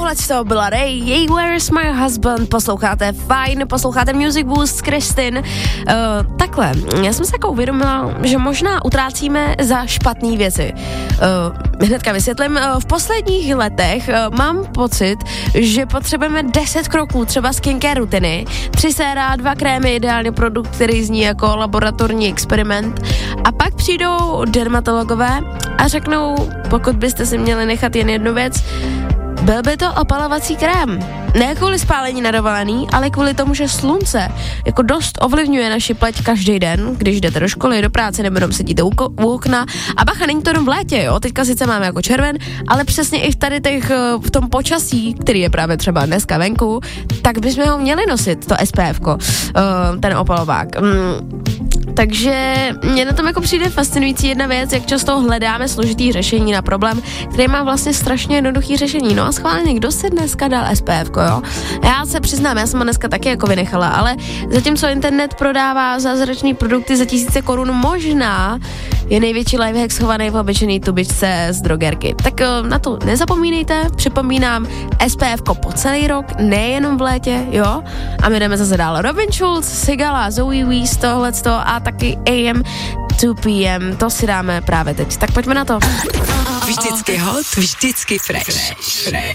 Tohle z toho byla Ray, Hey, Where's My Husband, posloucháte Fine, posloucháte Music Boost s Kristin. Takhle, já jsem se jako uvědomila, že možná utrácíme za špatný věci. Hnedka vysvětlím, v posledních letech mám pocit, že potřebujeme 10 kroků, třeba skincare rutiny, 3 séra, 2 krémy, ideálně produkt, který zní jako laboratorní experiment, a pak přijdou dermatologové a řeknou, pokud byste si měli nechat jen jednu věc, byl by to opalovací krém. Ne kvůli spálení na dovolený, ale kvůli tomu, že slunce jako dost ovlivňuje naši pleť každý den, když jdete do školy, do práce nebo jenom sedíte u okna. A bacha, není to jenom v létě, jo, teďka sice máme jako červen, ale přesně i v tom počasí, který je právě třeba dneska venku, tak bychom ho měli nosit, to SPFko, ten opalovák. Takže mně na tom jako přijde fascinující jedna věc, jak často hledáme složitý řešení na problém, který má vlastně strašně jednoduchý řešení. No a schválně, kdo si dneska dal SPFko, jo? Já se přiznám, já jsem ho dneska taky jako vynechala, ale zatímco internet prodává zázračný produkty za 1000 korun, možná je největší lifehack schovaný v obyčejný tubičce z drogerky. Tak na to nezapomínejte, připomínám, SPFko po celý rok, nejenom v létě, jo? A my jdeme zase dál. Robin Schulz, Sigala, Zoe Wees, tohleto a taky AM 2 PM, to si dáme právě teď. Tak pojďme na to. Vždycky hot, vždycky fresh.